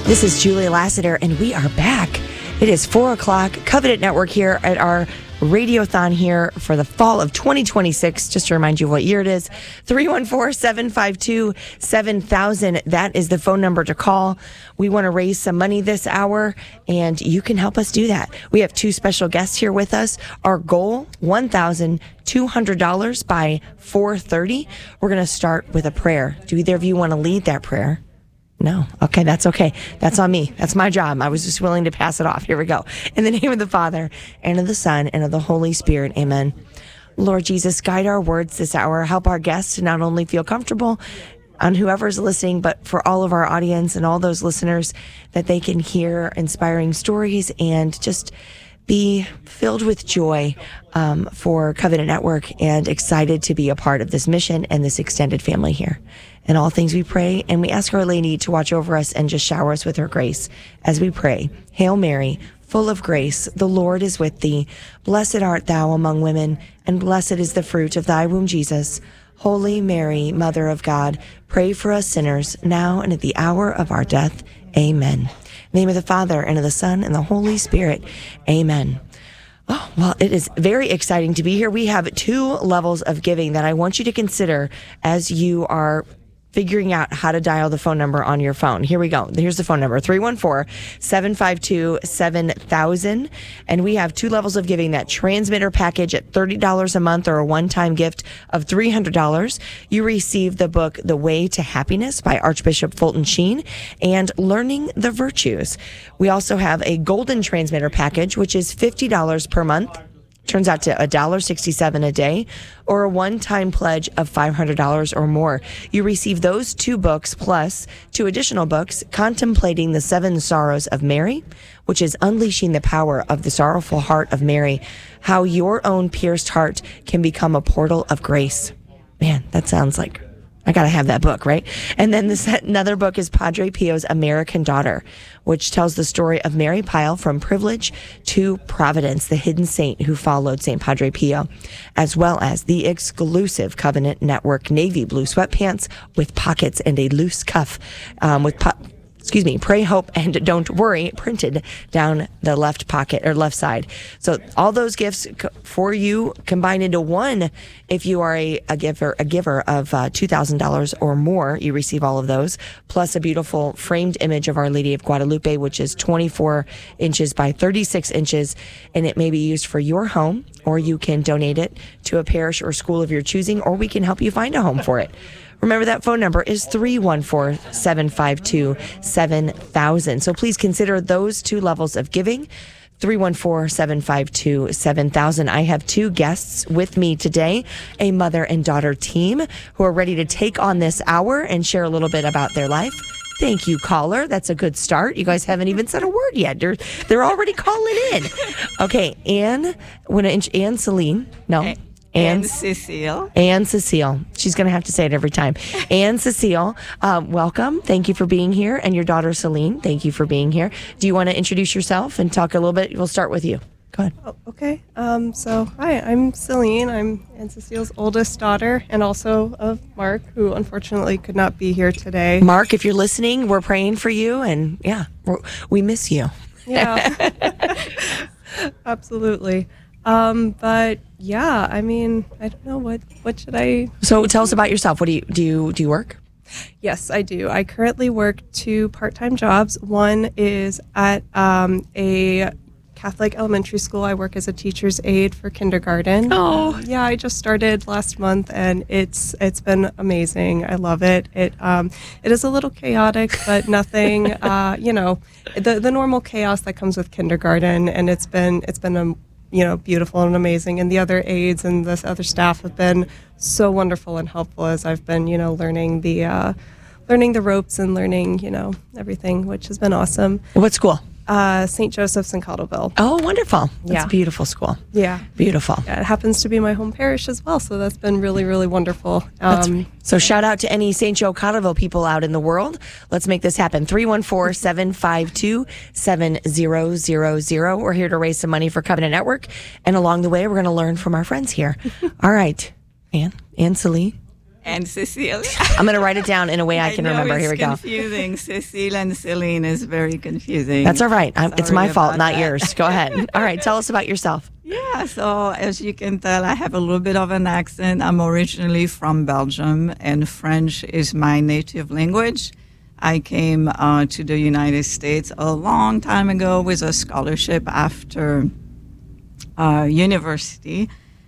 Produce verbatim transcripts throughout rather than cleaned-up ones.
This is Julie Lassiter, and we are back. It is four o'clock. Covenant Network here at our Radiothon here for the fall of twenty twenty-six. Just to remind you what year it is. three one four, seven five two, seven thousand. That is the phone number to call. We want to raise some money this hour, and you can help us do that. We have two special guests here with us. Our goal, one thousand two hundred dollars by four thirty. We're going to start with a prayer. Do either of you want to lead that prayer? No. Okay, that's okay. That's on me. That's my job. I was just willing to pass it off. Here we go. In the name of the Father, and of the Son, and of the Holy Spirit. Amen. Lord Jesus, guide our words this hour. Help our guests to not only feel comfortable on whoever's listening, but for all of our audience and all those listeners, that they can hear inspiring stories and just be filled with joy um, for Covenant Network, and excited to be a part of this mission and this extended family here. In all things we pray, and we ask Our Lady to watch over us and just shower us with her grace as we pray. Hail Mary, full of grace, the Lord is with thee. Blessed art thou among women, and blessed is the fruit of thy womb, Jesus. Holy Mary, Mother of God, pray for us sinners, now and at the hour of our death. Amen. In the name of the Father, and of the Son, and the Holy Spirit. Amen. Oh, well, it is very exciting to be here. We have two levels of giving that I want you to consider as you are figuring out how to dial the phone number on your phone. Here we go. Here's the phone number, three one four, seven five two, seven thousand. And we have two levels of giving: that transmitter package at thirty dollars a month, or a one-time gift of three hundred dollars. You receive the book, The Way to Happiness by Archbishop Fulton Sheen, and Learning the Virtues. We also have a golden transmitter package, which is fifty dollars per month. Turns out to one dollar sixty-seven a day, or a one-time pledge of five hundred dollars or more. You receive those two books plus two additional books: Contemplating the Seven Sorrows of Mary, which is unleashing the power of the sorrowful heart of Mary, how your own pierced heart can become a portal of grace. Man, that sounds like I got to have that book, right? And then this, another book is Padre Pio's American Daughter, which tells the story of Mary Pyle from privilege to providence, the hidden saint who followed Saint Padre Pio, as well as the exclusive Covenant Network navy blue sweatpants with pockets and a loose cuff um, with po- excuse me, Pray, Hope, and Don't Worry printed down the left pocket or left side. So all those gifts for you combined into one. If you are a, a giver, a giver of uh, two thousand dollars or more, you receive all of those, plus a beautiful framed image of Our Lady of Guadalupe, which is twenty-four inches by thirty-six inches, and it may be used for your home, or you can donate it to a parish or school of your choosing, or we can help you find a home for it. Remember, that phone number is three one four, seven five two, seven thousand. So please consider those two levels of giving, three one four, seven five two, seven thousand. I have two guests with me today, a mother and daughter team who are ready to take on this hour and share a little bit about their life. Thank you, caller. That's a good start. You guys haven't even said a word yet. They're, they're already calling in. Okay, Anne, when Anne Celine, no. Okay. Anne and Cecile. Anne Cecile. She's going to have to say it every time. Anne Cecile, um, welcome. Thank you for being here. And your daughter, Celine, thank you for being here. Do you want to introduce yourself and talk a little bit? We'll start with you. Go ahead. Oh, okay. Um, so, hi, I'm Celine. I'm Anne Cecile's oldest daughter, and also of Mark, who unfortunately could not be here today. Mark, if you're listening, we're praying for you. And yeah, we're, we miss you. Yeah. Absolutely. Um, but yeah, I mean, I don't know what, what should I... So tell us about yourself. What do you, do you, do you work? Yes, I do. I currently work two part-time jobs. One is at, um, a Catholic elementary school. I work as a teacher's aide for kindergarten. Oh, um, yeah, I just started last month, and it's, it's been amazing. I love it. It, um, it is a little chaotic, but nothing, uh, you know, the, the normal chaos that comes with kindergarten. And it's been, it's been a, you know, beautiful and amazing. And the other aides and the other staff have been so wonderful and helpful as I've been, you know, learning the uh, learning the ropes and learning, you know, everything, which has been awesome. What school? Uh, Saint Joseph's in Cottleville. Oh, wonderful. That's Yeah. a beautiful school. Yeah. Beautiful. Yeah, it happens to be my home parish as well, so that's been really, really wonderful. That's Um, right. So shout out to any Saint Joe Cottleville people out in the world. Let's make this happen. three one four, seven five two, seven zero zero zero. We're here to raise some money for Covenant Network. And along the way, we're going to learn from our friends here. All right. Anne, Anne Celine. And Cecile. I'm going to write it down in a way I can know remember. It's Here we go. confusing. Cecile and Celine is very confusing. That's all right. I'm, it's my Sorry fault, about not that. yours. Go ahead. All right. Tell us about yourself. Yeah, so as you can tell, I have a little bit of an accent. I'm originally from Belgium, and French is my native language. I came uh, to the United States a long time ago with a scholarship after uh, university,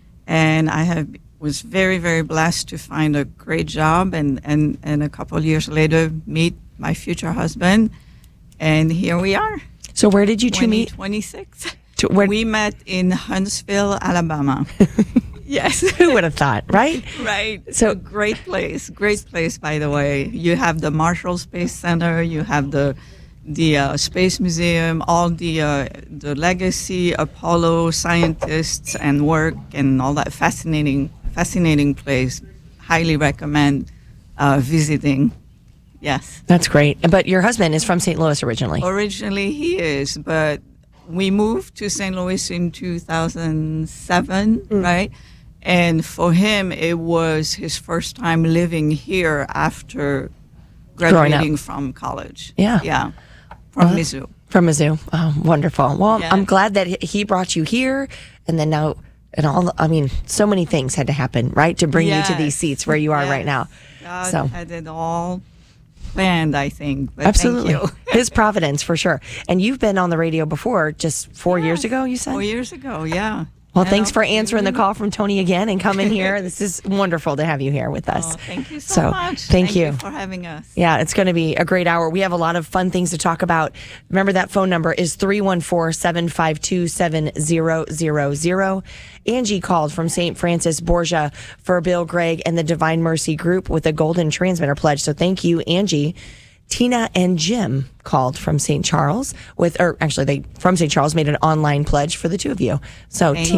and I have was very, very blessed to find a great job, and, and, and a couple of years later meet my future husband, and here we are. So where did you two meet? twenty-six. To, where, We met in Huntsville, Alabama. Yes. who would have thought, right? Right. So- So a great place. Great place, by the way. You have the Marshall Space Center. You have the the uh, Space Museum. All the uh, the legacy Apollo scientists and work and all that fascinating fascinating place. Highly recommend uh, visiting. Yes. That's great. But your husband is from Saint Louis originally. Originally he is, but we moved to Saint Louis in two thousand seven, Mm. right? And for him, it was his first time living here after Growing up. graduating from college. Yeah. Yeah. From Well, Mizzou. From Mizzou. Oh, wonderful. Well, Yeah. I'm glad that he brought you here, and then now, and all. I mean, so many things had to happen, right, to bring you to these Yes. seats where you are Yes. right now. God So- had it all planned, I think. But Absolutely, Thank you. His providence for sure. And you've been on the radio before, just four years Yes. ago. You said. Four years ago, yeah. Well, Yeah. thanks for answering the call from Tony again and coming here. This is wonderful to have you here with us. Oh, thank you so, So, much. thank you. for having us. Yeah, it's going to be a great hour. We have a lot of fun things to talk about. Remember that phone number is three one four, seven five two, seven zero zero zero. Angie called from Saint Francis Borgia for Bill Gregg and the Divine Mercy Group with a golden transmitter pledge. So thank you, Angie. Tina and Jim called from Saint Charles with, or actually they from Saint Charles made an online pledge for the two of you. So Thank Ti-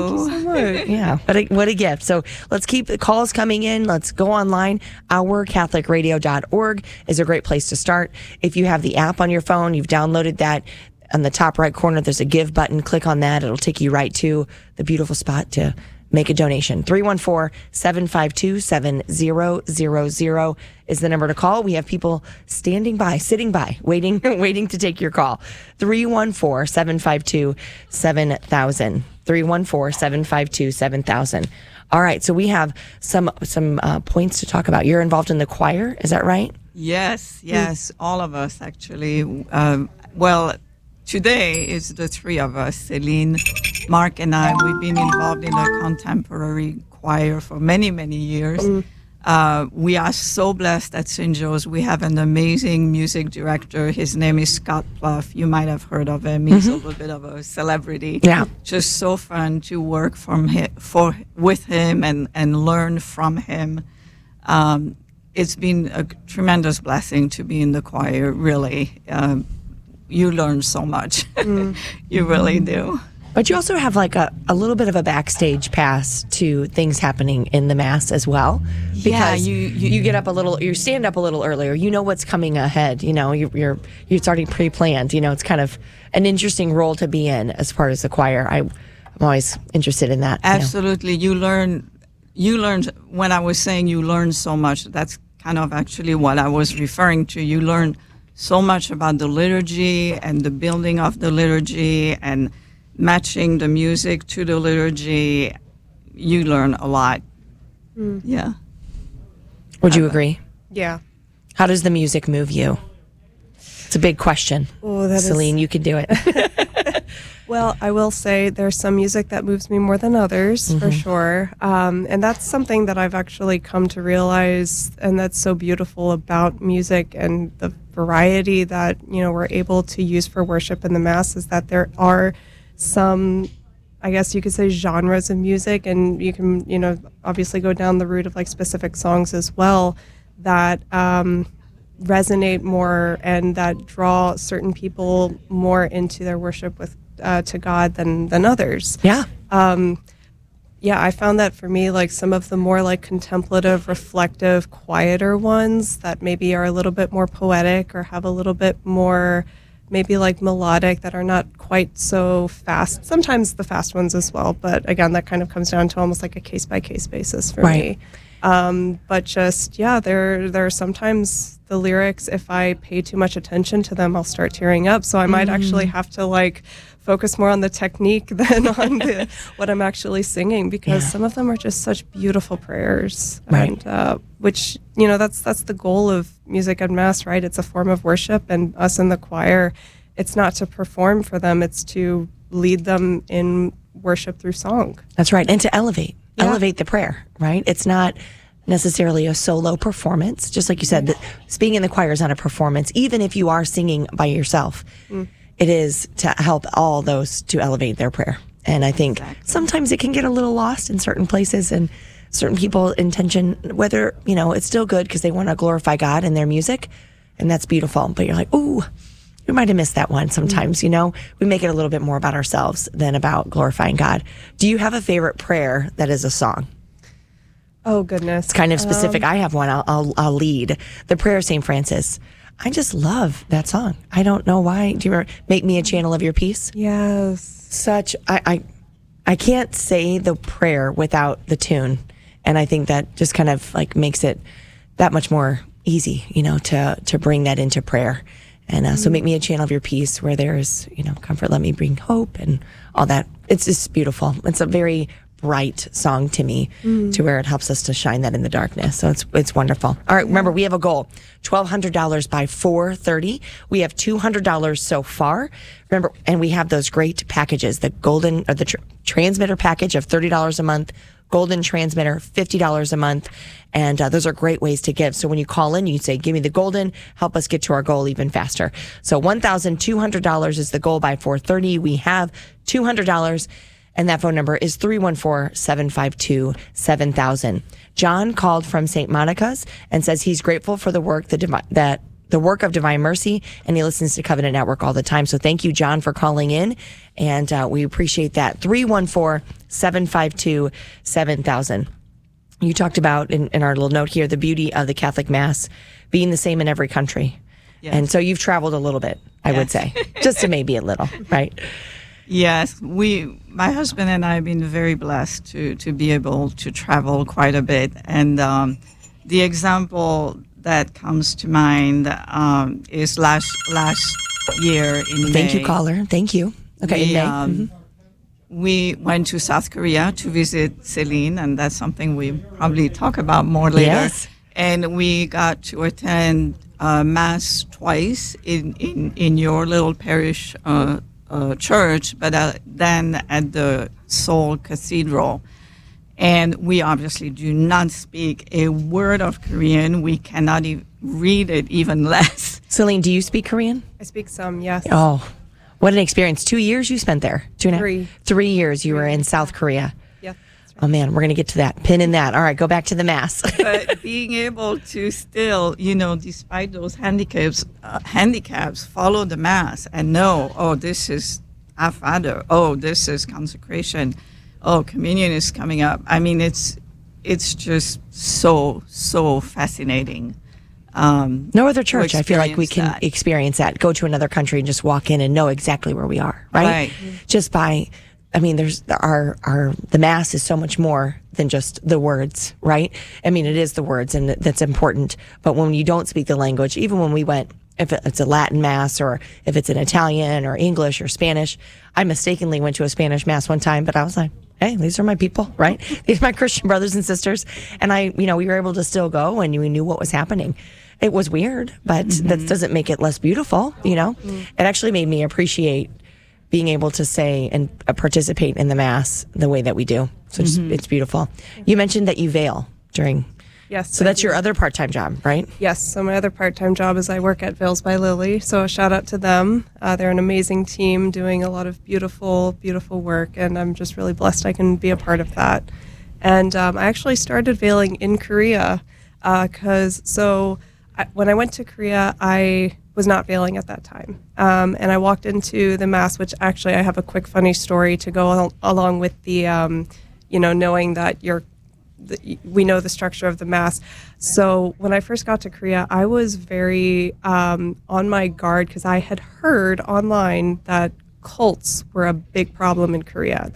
you. yeah, what a, what a gift. So let's keep the calls coming in. Let's go online. our catholic radio dot org is a great place to start. If you have the app on your phone, you've downloaded that. On the top right corner, there's a give button. Click on that. It'll take you right to the beautiful spot to make a donation. three one four, seven five two, seven zero zero zero is the number to call. We have people standing by, sitting by, waiting, waiting to take your call. three one four, seven five two, seven thousand. three one four, seven five two, seven thousand. All right, so we have some some uh, points to talk about. You're involved in the choir, is that right? Yes, yes, all of us actually. Um, well, today is the three of us, Celine, Mark, and I. We've been involved in the contemporary choir for many, many years. Mm. Uh, we are so blessed at Saint Joe's. We have an amazing music director. His name is Scott Pluff. You might have heard of him. He's mm-hmm. a little bit of a celebrity. Yeah, just so fun to work from him, for with him and and learn from him. Um, it's been a tremendous blessing to be in the choir. Really, um, you learn so much. Mm. You really do. But you also have like a, a little bit of a backstage pass to things happening in the Mass as well. Because yeah, you, you, you get up a little, you stand up a little earlier. You know what's coming ahead. You know, you're, you're, it's already pre-planned. You know, it's kind of an interesting role to be in as far as the choir. I, I'm always interested in that. Absolutely. You, know. you learn, you learn, when I was saying you learn so much, that's kind of actually what I was referring to. You learn so much about the liturgy and the building of the liturgy and matching the music to the liturgy. You learn a lot. Mm. Yeah. Would you agree? Yeah. How does the music move you? It's a big question. Oh, that Celine, is... you can do it. Well, I will say there's some music that moves me more than others, mm-hmm. for sure. Um, and that's something that I've actually come to realize, and that's so beautiful about music and the variety that, you know, we're able to use for worship in the Mass, is that there are some, I guess you could say, genres of music, and you can, you know, obviously go down the route of like specific songs as well that um, resonate more and that draw certain people more into their worship with uh, to God than than others. Yeah. Um, yeah, I found that for me, like some of the more like contemplative, reflective, quieter ones that maybe are a little bit more poetic or have a little bit more maybe like melodic, that are not quite so fast. Sometimes the fast ones as well, but again, that kind of comes down to almost like a case by case basis for right. me. Um, but just, yeah, there, there are sometimes the lyrics, if I pay too much attention to them, I'll start tearing up. So I might actually have to like focus more on the technique than on the, what I'm actually singing, because Yeah. some of them are just such beautiful prayers. Right. And, uh, which, you know, that's, that's the goal of music at Mass, right? It's a form of worship, and us in the choir, it's not to perform for them, it's to lead them in worship through song. That's right. And to elevate, Yeah. elevate the prayer, right? It's not necessarily a solo performance. Just like you said, that being in the choir is not a performance, even if you are singing by yourself. Mm. It is to help all those to elevate their prayer. And I think Exactly. sometimes it can get a little lost in certain places and certain people intention, whether, you know, it's still good because they want to glorify God in their music. And that's beautiful. But you're like, ooh, we might have missed that one sometimes, you know? We make it a little bit more about ourselves than about glorifying God. Do you have a favorite prayer that is a song? Oh, goodness. It's kind of specific. I have one. I'll, I'll, I'll lead. The Prayer of Saint Francis. I just love that song. I don't know why. Do you remember Make Me a Channel of Your Peace? Yes. Such, I, I, I can't say the prayer without the tune. And I think that just kind of like makes it that much more easy, you know, to, to bring that into prayer. And uh, so Make Me a Channel of Your Peace, where there's, you know, comfort, let me bring hope and all that. It's just beautiful. It's a very bright song to me, to where it helps us to shine that in the darkness. So it's it's wonderful. All right, remember, we have a goal, twelve hundred dollars by four thirty. We have two hundred dollars so far. Remember, and we have those great packages, the golden, or the tr- transmitter package of thirty dollars a month, golden transmitter, fifty dollars a month. And uh, those are great ways to give. So when you call in, you say, give me the golden, help us get to our goal even faster. So one thousand two hundred dollars is the goal by four thirty. We have two hundred dollars. And that phone number is three one four, seven five two, seven thousand. John called from Saint Monica's and says he's grateful for the work the divi- that the work of Divine Mercy, and he listens to Covenant Network all the time. So thank you, John, for calling in, and uh, we appreciate that. three one four, seven five two, seven thousand. You talked about, in, in our little note here, the beauty of the Catholic Mass being the same in every country. Yes. And so you've traveled a little bit, I would Yes. say, just to maybe a little, right? Yes, we, my husband and I have been very blessed to, to be able to travel quite a bit. And um, the example that comes to mind um, is last last year in Thank May. you, caller. Thank you. Okay, in we, May. um, Mhm. we went to South Korea to visit Celine, and that's something we probably talk about more later. Yes. And we got to attend uh, Mass twice in, in, in your little parish uh, uh, church, but uh, then at the Seoul Cathedral. And we obviously do not speak a word of Korean. We cannot e- read it, even less. Celine, do you speak Korean? I speak some, yes. Oh, what an experience. Two years you spent there. Two and a half- Three. Three years you were in South Korea. Yeah. Oh, man, we're going to get to that. Pin in that. All right, go back to the Mass. But being able to still, you know, despite those handicaps, uh, handicaps, follow the Mass and know, oh, this is Our Father. Oh, this is consecration. Oh, communion is coming up. I mean, it's it's just so so fascinating. Um, No other to church, I feel like we experience can that. experience that. Go to another country and just walk in and know exactly where we are, right? Right. Just by, I mean, there's our our the Mass is so much more than just the words, right? I mean, it is the words, and that's important. But when you don't speak the language, even when we went, if it's a Latin Mass or if it's an Italian or English or Spanish, I mistakenly went to a Spanish Mass one time, but I was like, hey, these are my people, right? These are my Christian brothers and sisters. And I, you know, we were able to still go and we knew what was happening. It was weird, but Mm-hmm. that doesn't make it less beautiful, you know? It actually made me appreciate being able to say and uh, participate in the Mass the way that we do. So it's, Mm-hmm. it's beautiful. You mentioned that you veil during, Yes. so I that's do. your other part-time job, right? Yes, so my other part-time job is I work at Veils by Lily, so a shout out to them. Uh, they're an amazing team doing a lot of beautiful, beautiful work, and I'm just really blessed I can be a part of that. And um, I actually started veiling in Korea because, so I, when I went to Korea, I was not veiling at that time. Um, and I walked into the Mass, which actually I have a quick funny story to go al- along with the, um, you know, knowing that you're the, we know the structure of the Mass. So when I first got to Korea, I was very um, on my guard because I had heard online that cults were a big problem in Korea.